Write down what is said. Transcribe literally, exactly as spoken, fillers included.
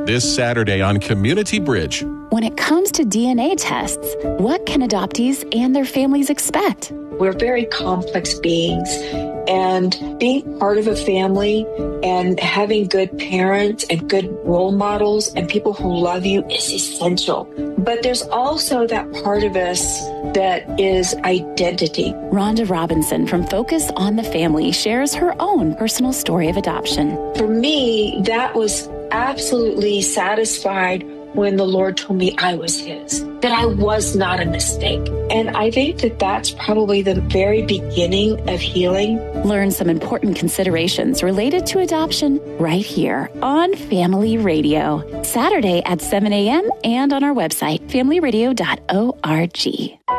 this Saturday on Community Bridge. When it comes to D N A tests, what can adoptees and their families expect? We're very complex beings, and being part of a family and having good parents and good role models and people who love you is essential. But there's also that part of us that is identity. Rhonda Robinson from Focus on the Family shares her own personal story of adoption. For me, that was absolutely satisfied when the Lord told me I was His, that I was not a mistake. And I think that that's probably the very beginning of healing. Learn some important considerations related to adoption right here on Family Radio, Saturday at seven a.m. and on our website, family radio dot org.